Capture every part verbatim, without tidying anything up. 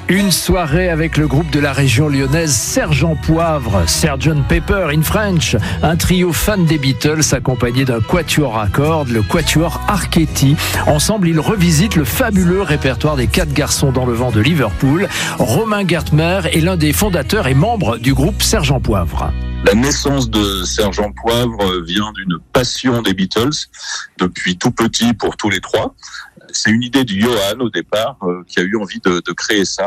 Une soirée avec le groupe de la région lyonnaise Sergent Poivre, sergeant Pepper in French, un trio fan des Beatles accompagné d'un quatuor à cordes, le quatuor Archetti. Ensemble, ils revisitent le fabuleux répertoire des Quatre garçons dans le vent de Liverpool. Romain Gertmer est l'un des fondateurs et membre du groupe Sergent Poivre. La naissance de Sergent Poivre vient d'une passion des Beatles depuis tout petit pour tous les trois. C'est une idée de Johan au départ euh, qui a eu envie de, de créer ça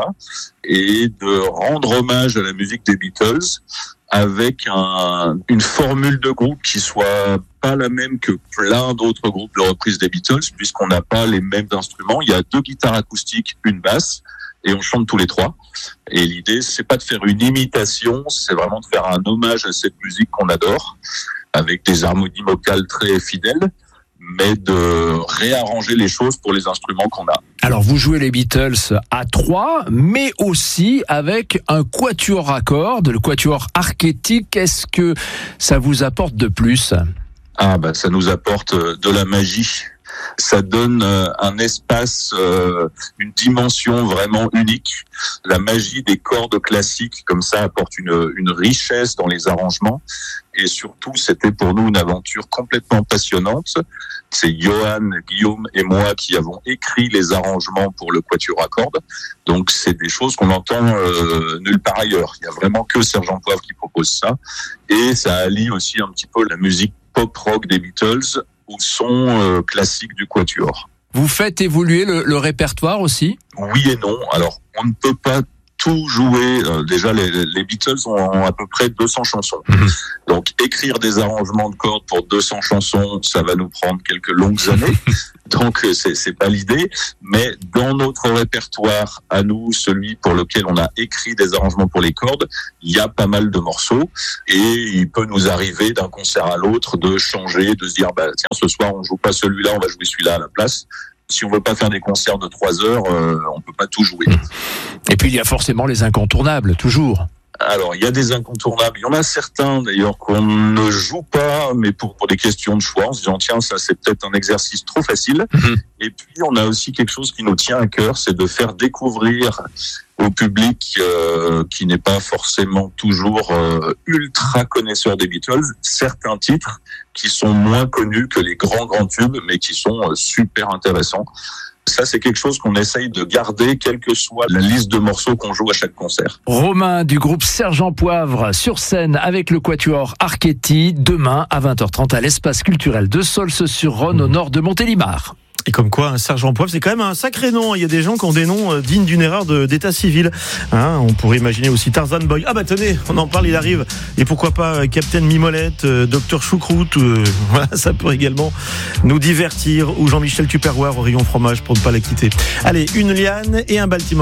et de rendre hommage à la musique des Beatles avec un, une formule de groupe qui soit pas la même que plein d'autres groupes de reprise des Beatles puisqu'on n'a pas les mêmes instruments. Il y a deux guitares acoustiques, une basse et on chante tous les trois. Et l'idée, c'est pas de faire une imitation, c'est vraiment de faire un hommage à cette musique qu'on adore avec des harmonies vocales très fidèles, mais de réarranger les choses pour les instruments qu'on a. Alors vous jouez les Beatles à trois, mais aussi avec un quatuor à cordes, le quatuor Archetti. Qu'est-ce que ça vous apporte de plus ? Ah bah ça nous apporte de la magie. Ça donne un espace, une dimension vraiment unique. La magie des cordes classiques, comme ça, apporte une, une richesse dans les arrangements. Et surtout, c'était pour nous une aventure complètement passionnante. C'est Johan, Guillaume et moi qui avons écrit les arrangements pour le quatuor à cordes. Donc, c'est des choses qu'on entend euh, nulle part ailleurs. Il y a vraiment que Sergent Poivre qui propose ça. Et ça allie aussi un petit peu la musique pop-rock des Beatles au son euh, classique du quatuor. Vous faites évoluer le, le répertoire aussi ? Oui et non. Alors, on ne peut pas tout jouer. Euh, déjà, les, les Beatles ont à peu près deux cents chansons. Mmh. Donc, écrire des arrangements de cordes pour deux cents chansons, ça va nous prendre quelques longues années. Donc, c'est, c'est pas l'idée. Mais dans notre répertoire, à nous, celui pour lequel on a écrit des arrangements pour les cordes, il y a pas mal de morceaux. Et il peut nous arriver d'un concert à l'autre de changer, de se dire, bah, tiens, ce soir, on joue pas celui-là, on va jouer celui-là à la place. Si on veut pas faire des concerts de trois heures, euh, on peut pas tout jouer. Et puis il y a forcément les incontournables, toujours. Alors, il y a des incontournables. Il y en a certains, d'ailleurs, qu'on ne joue pas, mais pour, pour des questions de choix, en se disant, tiens, ça, c'est peut-être un exercice trop facile. Mmh. Et puis, on a aussi quelque chose qui nous tient à cœur, c'est de faire découvrir au public euh, qui n'est pas forcément toujours euh, ultra connaisseur des Beatles, certains titres qui sont moins connus que les grands, grands tubes, mais qui sont euh, super intéressants. Ça, c'est quelque chose qu'on essaye de garder, quelle que soit la liste de morceaux qu'on joue à chaque concert. Romain du groupe Sergent Poivre sur scène avec le quatuor Archetti, demain à vingt heures trente à l'espace culturel de Saulce-sur-Rhône, au nord de Montélimar. Et comme quoi, un Sergent Poivre, c'est quand même un sacré nom. Il y a des gens qui ont des noms dignes d'une erreur de, d'état civil. Hein, on pourrait imaginer aussi Tarzan Boy. Ah bah tenez, on en parle, il arrive. Et pourquoi pas Captain Mimolette, euh, Docteur Choucroute. Euh, voilà, ça peut également nous divertir. Ou Jean-Michel Tupperware au rayon fromage pour ne pas la quitter. Allez, une liane et un Baltimore.